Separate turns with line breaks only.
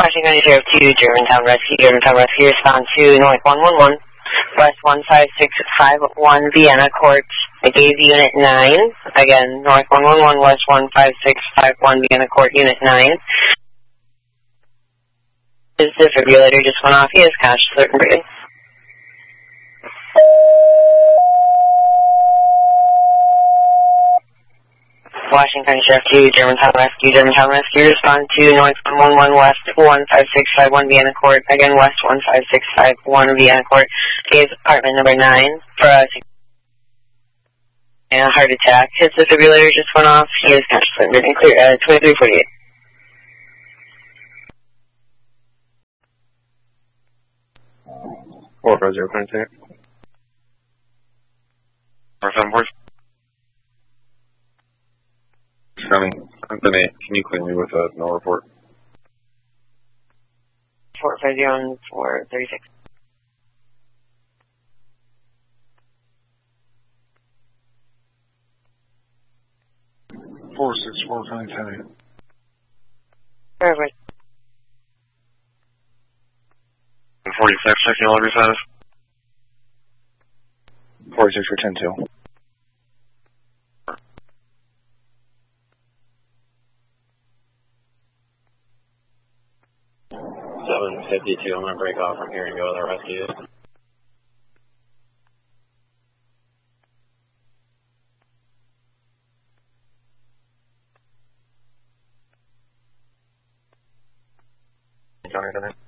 Washington County Sheriff 2, Germantown Rescue, respond to North 111, West 15651 Vienna Court. I gave Unit 9, again, North 111, West 15651 Vienna Court, Unit 9. His defibrillator just went off. He is conscious, certain breathing. Washington County Sheriff 2, Germantown Rescue, respond to North 111, West 15651 Vienna Court, again, West 15651 Vienna Court. Gave apartment number 9 for a heart attack. His defibrillator just went off. He is conscious, certain breathing, clear, 2348.
450, contact.
474. Anthony, can you clear me with a no report?
450 on 436. Perfect.
46, checking all of your status.
46 for 10-2.
$752, I'm going to break off from here and go to the rescue.
County,